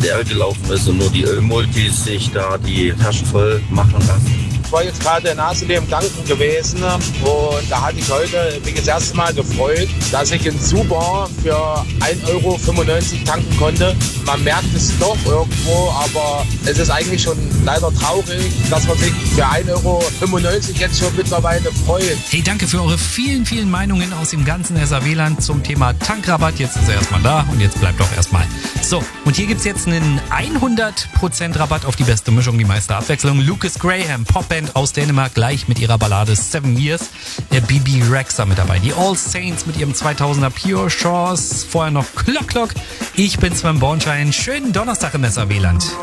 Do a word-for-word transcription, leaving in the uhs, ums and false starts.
leer gelaufen ist und nur die Ölmultis sich da die Taschen voll machen lassen. Ich war jetzt gerade in Haselem tanken gewesen und da hatte ich heute mich das erste Mal gefreut, dass ich in Super für ein Euro fünfundneunzig tanken konnte. Man merkt es doch irgendwo, aber es ist eigentlich schon leider traurig, dass man sich für ein Euro fünfundneunzig jetzt schon mittlerweile freut. Hey, danke für eure vielen, vielen Meinungen aus dem ganzen S A W-Land zum Thema Tankrabatt. Jetzt ist er erstmal da und jetzt bleibt auch erstmal. So, und hier gibt's jetzt einen hundert Prozent Rabatt auf die beste Mischung, die meiste Abwechslung. Lucas Graham, Popband aus Dänemark, gleich mit ihrer Ballade Seven Years. Der B B Rexha mit dabei. Die All Saints mit ihrem zweitausender Pure Shores. Vorher noch Clock Clock. Ich bin Sven Bornschein. Schönen Donnerstag im S A W-Land.